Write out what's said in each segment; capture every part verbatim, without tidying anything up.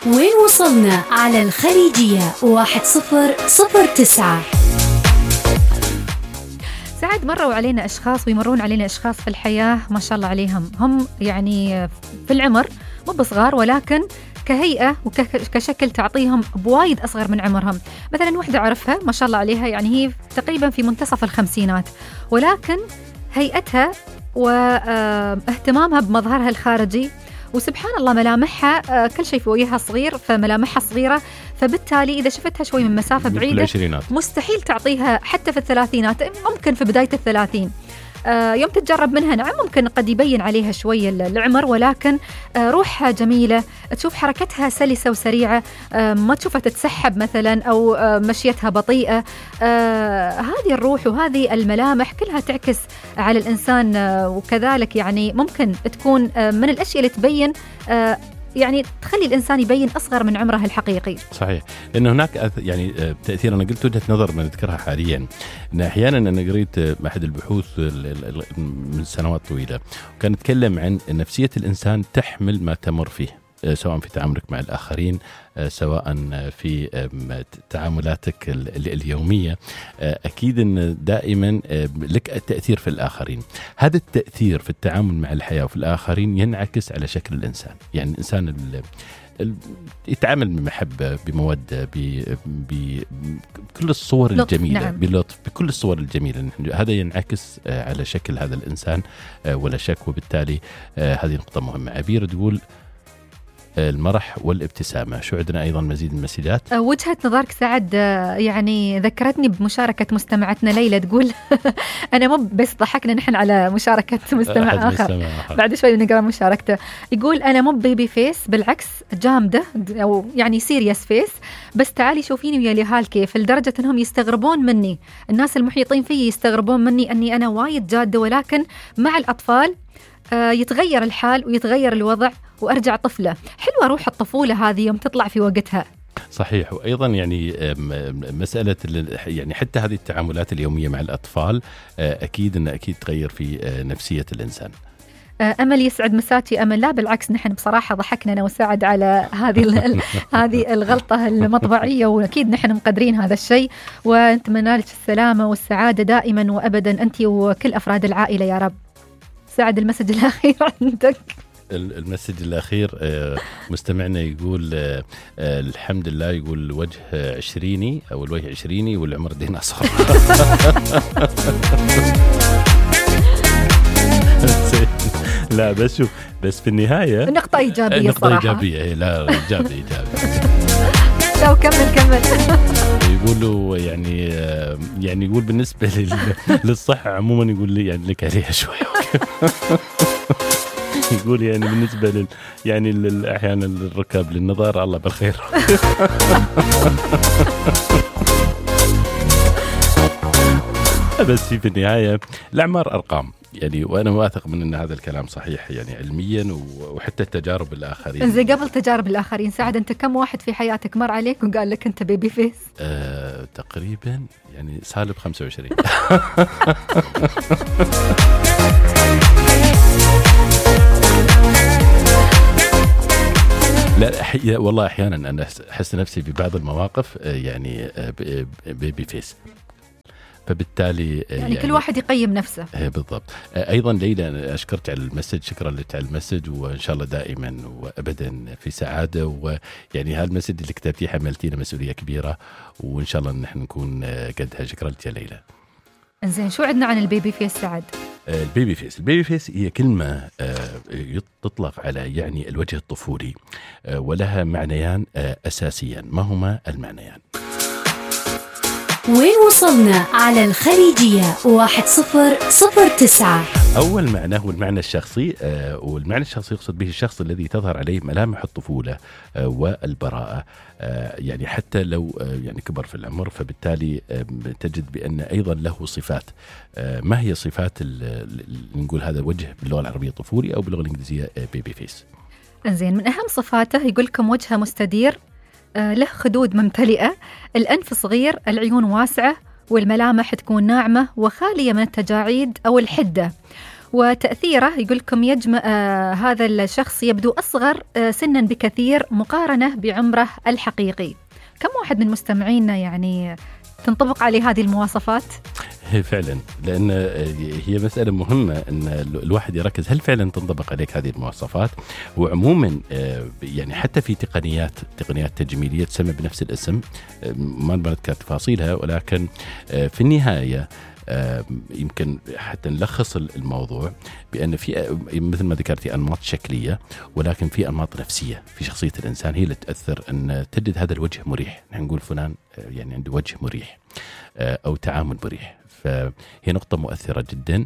وين وصلنا على الخليجية واحد صفر صفر تسعة. سعد مروا علينا أشخاص ويمرون علينا أشخاص في الحياة ما شاء الله عليهم، هم يعني في العمر مو بصغار ولكن كهيئة وكشكل تعطيهم بوايد أصغر من عمرهم. مثلا وحدة عرفها ما شاء الله عليها، يعني هي تقريبا في منتصف الخمسينات، ولكن هيئتها واهتمامها بمظهرها الخارجي وسبحان الله ملامحها كل شيء في وجهها صغير، فملامحها صغيرة، فبالتالي إذا شفتها شوي من مسافة بعيدة مستحيل تعطيها حتى في الثلاثينات، ممكن في بداية الثلاثين. آه يوم تتجرب منها نعم ممكن قد يبين عليها شوي العمر، ولكن آه روحها جميلة، تشوف حركتها سلسة وسريعة، آه ما تشوفها تتسحب مثلا أو آه مشيتها بطيئة. آه هذه الروح وهذه الملامح كلها تعكس على الإنسان، آه وكذلك يعني ممكن تكون آه من الأشياء اللي تبين آه يعني تخلي الإنسان يبين أصغر من عمره الحقيقي. صحيح، لأنه هناك يعني تأثير، أنا قلت وجهة نظر ما نذكرها حاليا، إن أحيانا أنا قريت أحد البحوث من سنوات طويلة وكان يتكلم عن نفسية الإنسان تحمل ما تمر فيه، سواء في تعاملك مع الآخرين، سواء في تعاملاتك اليومية. أكيد أن دائما لك التأثير في الآخرين. هذا التأثير في التعامل مع الحياة وفي الآخرين ينعكس على شكل الإنسان. يعني الإنسان يتعامل بمحبة، بمودة، بكل الصور الجميلة، نعم. بلطف، بكل الصور الجميلة. هذا ينعكس على شكل هذا الإنسان ولا شك، وبالتالي هذه نقطة مهمة. عبير تقول المرح والابتسامة. شو عندنا أيضا مزيد من المسجات؟ وجهة نظرك سعد يعني ذكرتني بمشاركة مستمعتنا ليلى، تقول أنا مو بس ضحكنا نحن على مشاركة مستمع آخر، بعد شوي نقرأ مشاركته. يقول أنا مو بيبي فيس، بالعكس جامدة أو يعني سيريس فيس، بس تعالي شوفيني ويا اليهال كيف، لدرجة أنهم يستغربون مني، الناس المحيطين فيي يستغربون مني أني أنا وايد جادة، ولكن مع الأطفال يتغير الحال ويتغير الوضع وأرجع طفلة. حلوة روح الطفولة هذه يوم تطلع في وقتها. صحيح. وأيضا يعني مسألة يعني حتى هذه التعاملات اليومية مع الأطفال أكيد أن أكيد تغير في نفسية الإنسان. أمل يسعد مساتي. أمل لا بالعكس، نحن بصراحة ضحكنا أنا وسعد على هذه هذه الغلطة المطبعية، وأكيد نحن مقدرين هذا الشيء، ونتمنى لك السلامة والسعادة دائما وأبدا أنت وكل أفراد العائلة يا رب. سعد المسج الأخير عندك. المسج الأخير مستمعنا يقول الحمد لله، يقول وجه عشريني أو الوجه عشريني والعمر ديناصور. لا بس شوف، بس في النهاية نقطة إيجابية، نقطة صراحة. إيجابية، لا إيجابي إيجابي. لو كمل كمل. يقولوا يعني يعني يقول بالنسبة للصحة عموما، يقول لي يعني لك عليها شوية. يقول يعني بالنسبة لل يعني أحيانا الركاب للنظر الله بالخير. بس في النهاية الأعمار أرقام يعني، وأنا واثق من أن هذا الكلام صحيح يعني علميا وحتى تجارب الآخرين. إنزين قبل تجارب الآخرين سعد، أنت كم واحد في حياتك مر عليك وقال لك أنت بيبي فيس؟ آه تقريبا يعني سالب خمسة وعشرين. لا حي... والله أحيانا أنا أحس نفسي في بعض المواقف يعني بيبي فيس، فبالتالي يعني, يعني كل واحد يقيم نفسه. بالضبط. أيضا ليلى أنا أشكرك على المسج، شكرا لك على المسج، وإن شاء الله دائما وأبدا في سعادة، ويعني هالمسج اللي كتبتيه حملتينا مسؤولية كبيرة، وإن شاء الله نحن نكون قدها. شكرا لك يا ليلى. إنزين شو عندنا عن البيبي فيس سعد؟ البيبي فيس البيبي فيس هي كلمة تطلق على يعني الوجه الطفولي، ولها معنيان أساسيان. ما هما المعنيان؟ وين وصلنا على الخليجية واحد صفر صفر تسعة. أول معنى هو المعنى الشخصي، والمعنى الشخصي يقصد به الشخص الذي تظهر عليه ملامح الطفولة والبراءة، يعني حتى لو يعني كبر في العمر، فبالتالي تجد بأن أيضا له صفات. ما هي صفات نقول هذا الوجه باللغة العربية طفولي أو باللغة الإنجليزية بيبي فيس؟ إنزين من أهم صفاته يقول لكم وجهه مستدير، له خدود ممتلئة، الأنف صغير، العيون واسعة، والملامح تكون ناعمة وخالية من التجاعيد أو الحدة. وتأثيره يقول لكم يجمع آه هذا الشخص يبدو أصغر آه سنا بكثير مقارنة بعمره الحقيقي. كم واحد من مستمعينا يعني تنطبق عليه هذه المواصفات؟ فعلا، لأن هي مسألة مهمة أن الواحد يركز هل فعلا تنطبق عليك هذه المواصفات. وعموما يعني حتى في تقنيات تقنيات تجميلية تسمى بنفس الاسم، ما نذكر تفاصيلها، ولكن في النهاية يمكن حتى نلخص الموضوع بأن في مثل ما ذكرتي أنماط شكلية، ولكن في أنماط نفسية في شخصية الإنسان هي اللي تأثر أن تجد هذا الوجه مريح. نحن نقول فلان يعني عنده وجه مريح أو تعامل مريح، فهي نقطة مؤثرة جدا.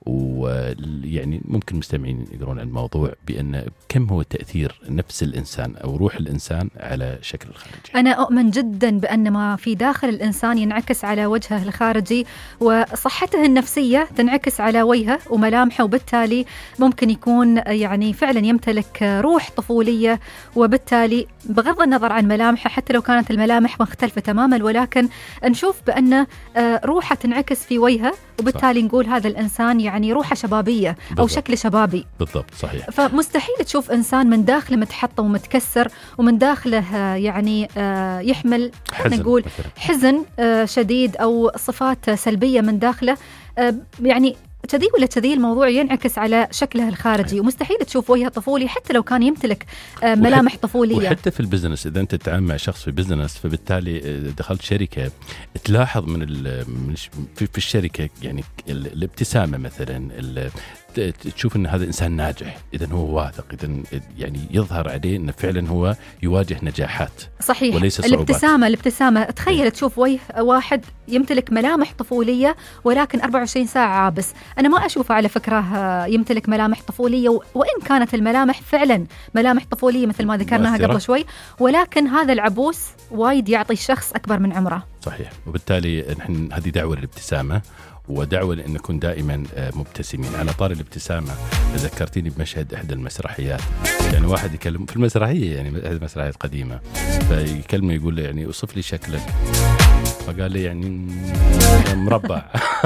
ويعني ممكن مستمعين يقرون عن الموضوع بأن كم هو تأثير نفس الإنسان أو روح الإنسان على شكل الخارجي. أنا أؤمن جدا بأن ما في داخل الإنسان ينعكس على وجهه الخارجي، وصحته النفسية تنعكس على وجهه وملامحه، وبالتالي ممكن يكون يعني فعلا يمتلك روح طفولية، وبالتالي بغض النظر عن ملامحه حتى لو كانت الملامح مختلفة تماما، ولكن نشوف بأن روحه تنعكس في وجهه، وبالتالي صح. نقول هذا الإنسان يعني روحه شبابية بالضبط. أو شكل شبابي بالضبط. صحيح. فمستحيل تشوف إنسان من داخله متحطم ومتكسر، ومن داخله يعني يحمل حزن نقول حزن شديد أو صفات سلبية من داخله، يعني كذي ولا كذي الموضوع ينعكس على شكله الخارجي. ومستحيل تشوف وجه طفولي حتى لو كان يمتلك ملامح وحت طفولية. وحتى في البزنس إذا أنت تتعامل مع شخص في بزنس، فبالتالي دخلت شركة تلاحظ من في الشركة يعني الابتسامة مثلا، تشوف أن هذا إنسان ناجح، إذن هو واثق، إذن يعني يظهر عليه أنه فعلا هو يواجه نجاحات. صحيح. وليس صعوبات. الابتسامة الابتسامة تخيل تشوف وجه واحد يمتلك ملامح طفولية ولكن أربعة وعشرين ساعة عابس. أنا ما أشوفه على فكرة يمتلك ملامح طفولية، وإن كانت الملامح فعلا ملامح طفولية مثل ما ذكرناها قبل شوي، ولكن هذا العبوس وايد يعطي الشخص أكبر من عمره. صحيح. وبالتالي نحن هذه دعوة للابتسامة، ودعوة لأن نكون دائما مبتسمين. على طار الابتسامة ذكرتيني بمشهد إحدى المسرحيات، يعني واحد يكلم في المسرحية، يعني إحدى المسرحيات قديمة، فيكلمه يقول له يعني أوصف لي شكلك، فقال لي يعني مربع.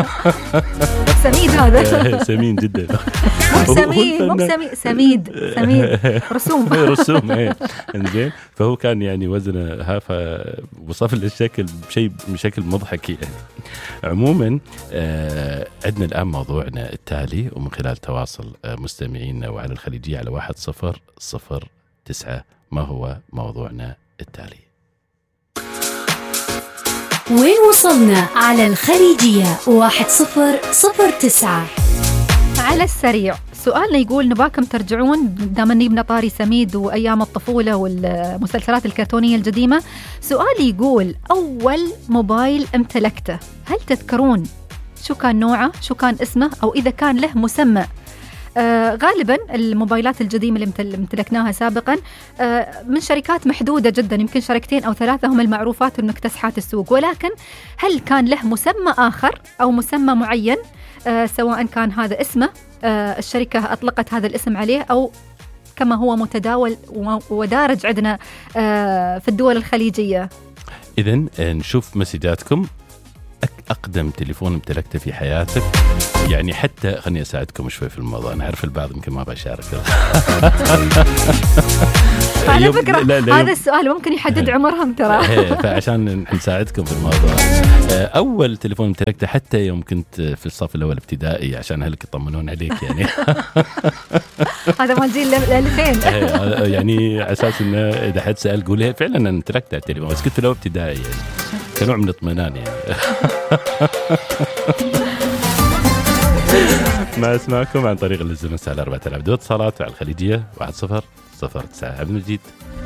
سميد هذا. سمين جدا. مو سميد مو سميد سميد سميد رسوم رسوم ايه انزين. فهو كان يعني وزنه ها، فوصف له الشكل بشيء بشكل مضحك يعني. عموما آه عندنا الآن موضوعنا التالي، ومن خلال تواصل آه مستمعينا وعلى الخليجية على واحد صفر صفر تسعة. ما هو موضوعنا التالي؟ وين وصلنا على الخليجية واحد صفر صفر تسعة. على السريع سؤالنا يقول نباكم ترجعون دام نبنا طاري سميد وأيام الطفولة والمسلسلات الكرتونية القديمة. سؤالي يقول أول موبايل امتلكته، هل تذكرون شو كان نوعه، شو كان اسمه، أو إذا كان له مسمى؟ آه غالبا الموبايلات القديمة اللي امتلكناها سابقا آه من شركات محدودة جدا، يمكن شركتين أو ثلاثة هم المعروفات ومكتسحات السوق، ولكن هل كان له مسمى آخر أو مسمى معين، آه سواء كان هذا اسمه آه الشركة أطلقت هذا الاسم عليه، أو كما هو متداول ودارج عندنا آه في الدول الخليجية؟ إذن نشوف مسجاتكم. أقدم تليفون امتلكته في حياتك، يعني حتى خلني أساعدكم شوي في الموضوع، أنا أعرف البعض يمكن ما بشارك. على فكرة لا لا هذا السؤال ممكن يحدد عمرهم ترى. فعشان نساعدكم في الموضوع، أول تليفون امتلكته حتى يوم كنت في الصف الأول ابتدائي عشان أهلك يطمنون عليك يعني. هذا ما جيل الألفين يعني على أساس إنه إذا حد سأل قوله فعلا أنا امتلكت التليفون، بس كنت لو ابتدائي يعني كنوع من الاطمئنان يعني. ما اسمعكم عن طريق الاس ام اس على أربعة آلاف دو اتصالات على الخليجية واحد صفر صفر تسعة. عبد المجيد.